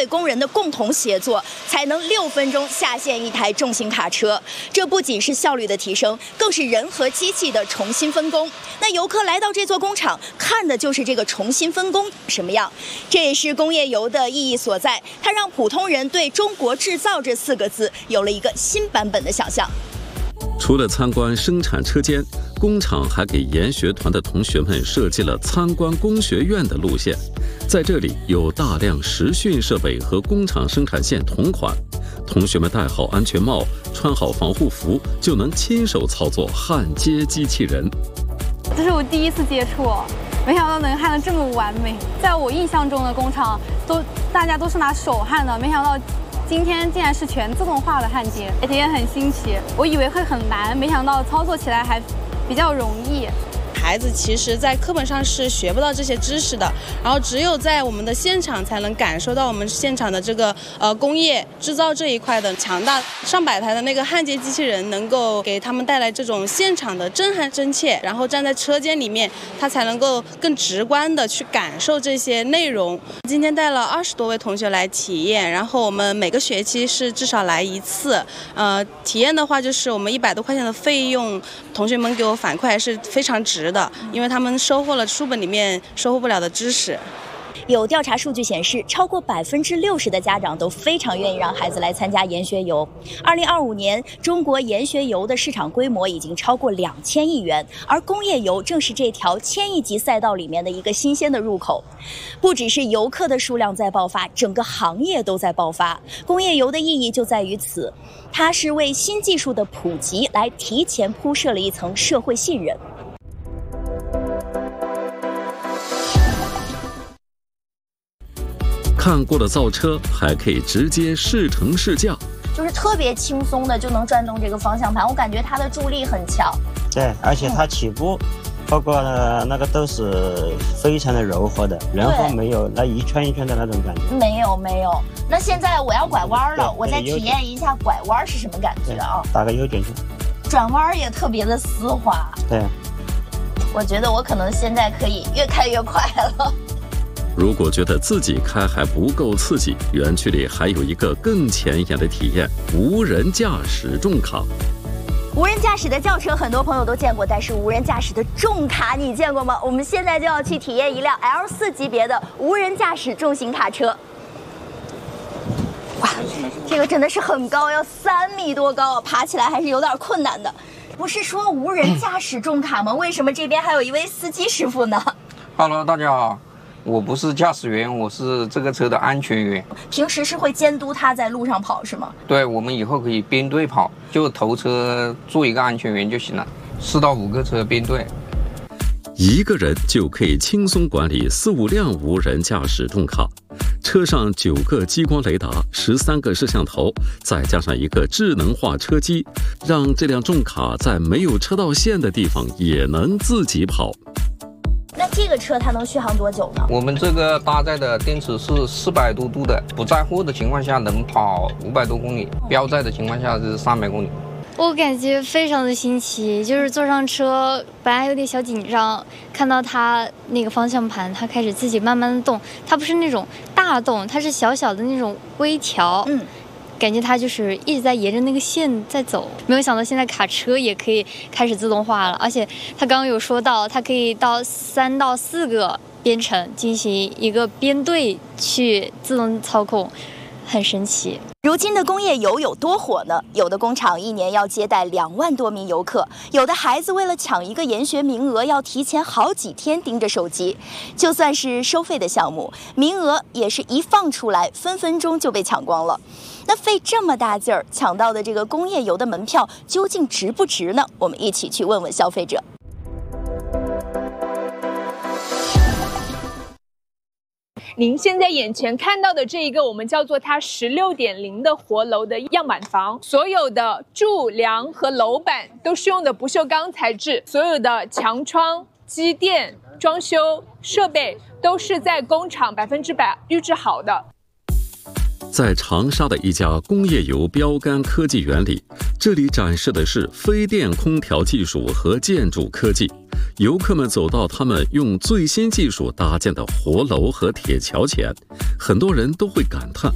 位工人的共同协作，才能6分钟下线一台重型卡车。这不仅是效率的提升，更是人和机器的重新分工。那游客来到这座工厂，看的就是这个重新分工什么样。这也是工业游的意义所在，它让普通人对中国制造这4个字有了一个新版本的想象。 除了参观生产车间，工厂还给研学团的同学们设计了参观工学院的路线。在这里有大量实训设备和工厂生产线同款，同学们戴好安全帽，穿好防护服，就能亲手操作焊接机器人。 这是我第一次接触，没想到能焊得这么完美。在我印象中的工厂大家都是拿手焊的，没想到今天竟然是全自动化的焊接，体验很新奇。我以为会很难，没想到操作起来还比较容易。 孩子其实在课本上是学不到这些知识的，然后只有在我们的现场才能感受到我们现场的这个工业制造这一块的强大。上百台的那个焊接机器人能够给他们带来这种现场的震撼真切，然后站在车间里面，他才能够更直观的去感受这些内容。今天带了20多位同学来体验，然后我们每个学期是至少来1次。体验的话就是我们100多块钱的费用，同学们给我反馈还是非常值的。因为他们收获了书本里面收获不了的知识。 有调查数据显示，超过60%的家长都非常愿意让孩子来参加研学游。2025年，中国研学游的市场规模已经超过2000亿元，而工业游正是这条1000亿级赛道里面的一个新鲜的入口。不只是游客的数量在爆发，整个行业都在爆发。工业游的意义就在于此，它是为新技术的普及来提前铺设了一层社会信任。 看过了造车，还可以直接试乘试驾， 就是特别轻松的就能转动这个方向盘，我感觉它的助力很强。 对，而且它起步，包括那个都是非常的柔和的，然后没有那一圈一圈的那种感觉。 没有。那现在我要拐弯了，我再体验一下拐弯是什么感觉啊？ 打个右转去。 转弯也特别的丝滑。 对。 我觉得我可能现在可以越开越快了。 如果觉得自己开还不够刺激，园区里还有一个更前沿的体验——无人驾驶重卡。 无人驾驶的轿车很多朋友都见过，但是无人驾驶的重卡你见过吗？我们现在就要去体验一辆 L4级别的无人驾驶重型卡车。哇，这个真的是很高，要3米多高，爬起来还是有点困难的。不是说无人驾驶重卡吗？为什么这边还有一位司机师傅呢？ Hello， 大家好。我不是驾驶员，我是这个车的安全员。 平时是会监督他在路上跑是吗？ 对，我们以后可以编队跑，就头车做一个安全员就行了，4到5个车编队。 一个人就可以轻松管理4、5辆无人驾驶重卡，车上9个激光雷达、13个摄像头，再加上一个智能化车机，让这辆重卡在没有车道线的地方也能自己跑。 那这个车它能续航多久呢？ 我们这个搭载的电池是400多度的，不载货的情况下能跑500多公里，标载的情况下是300公里。 我感觉非常的新奇，就是坐上车本来有点小紧张，看到它那个方向盘它开始自己慢慢的动，它不是那种大动，它是小小的那种微调。感觉它就是一直在沿着那个线在走，没有想到现在卡车也可以开始自动化了，而且它刚刚有说到，它可以到3到4个编程进行一个编队去自动操控，很神奇。 如今的工业游有多火呢？有的工厂1年要接待2万多名游客，有的孩子为了抢一个研学名额，要提前好几天盯着手机。就算是收费的项目，名额也是一放出来，分分钟就被抢光了。那费这么大劲儿抢到的这个工业游的门票，究竟值不值呢？我们一起去问问消费者。 您现在眼前看到的这一个，我们叫做它16.0的活楼的样板房，所有的柱梁和楼板都是用的不锈钢材质，所有的墙窗、机电、装修设备都是在工厂100%预制好的。 在长沙的一家工业游标杆科技园里，这里展示的是飞电空调技术和建筑科技。游客们走到他们用最新技术搭建的活楼和铁桥前，很多人都会感叹